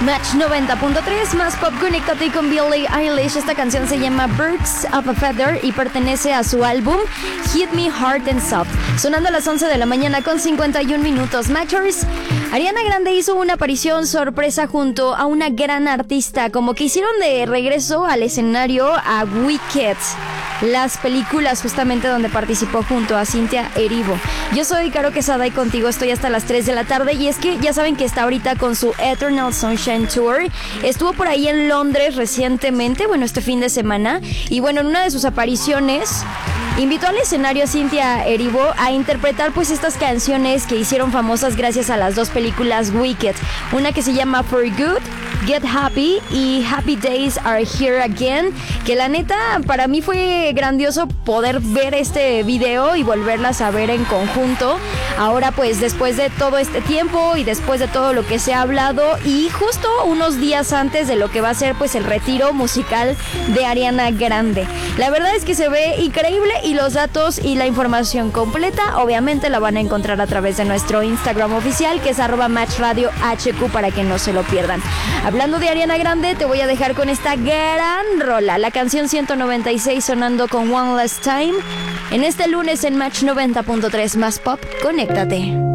Match 90.3, más pop, conéctate con Billie Eilish. Esta canción se llama Birds of a Feather y pertenece a su álbum Hit Me Hard and Soft. Sonando a las 11 de la mañana con 51 minutos. Matchers, Ariana Grande hizo una aparición sorpresa junto a una gran artista, como que hicieron de regreso al escenario a Wicked, las películas justamente donde participó junto a Cynthia Erivo. Yo soy Caro Quesada y contigo estoy hasta las 3 de la tarde, y es que ya saben que está ahorita con su Eternal Sunshine Tour. Estuvo por ahí en Londres recientemente, este fin de semana, y en una de sus apariciones invitó al escenario a Cynthia Erivo a interpretar pues estas canciones que hicieron famosas gracias a las dos películas Wicked, una que se llama For Good, Get Happy y Happy Days Are Here Again, que la neta para mí fue grandioso poder ver este video y volverlas a ver en conjunto. Ahora pues después de todo este tiempo y después de todo lo que se ha hablado, y justo unos días antes de lo que va a ser pues el retiro musical de Ariana Grande. La verdad es que se ve increíble, y los datos y la información completa obviamente la van a encontrar a través de nuestro Instagram oficial, que es @MatchRadioHQ, para que no se lo pierdan. Hablando de Ariana Grande, te voy a dejar con esta gran rola, la canción 196 sonando con One Last Time en este lunes en Match 90.3 más pop. Conéctate.